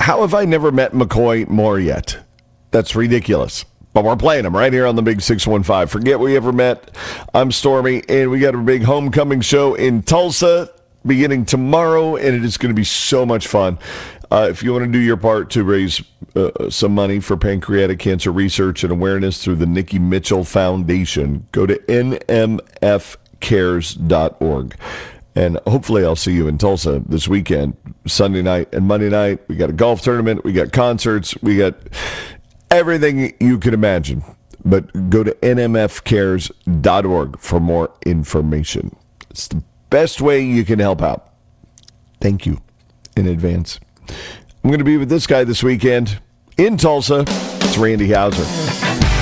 How have I never met McCoy Moore yet? That's ridiculous. But we're playing them right here on the Big 615. Forget we ever met. I'm Stormy, and we got a big homecoming show in Tulsa beginning tomorrow, and it is going to be so much fun. If you want to do your part to raise some money for pancreatic cancer research and awareness through the Nikki Mitchell Foundation, go to nmfcares.org. And hopefully I'll see you in Tulsa this weekend, Sunday night and Monday night. We got a golf tournament. We got concerts. We got everything you could imagine. But go to nmfcares.org for more information. It's the best way you can help out. Thank you in advance. I'm going to be with this guy this weekend in Tulsa. It's Randy Houser.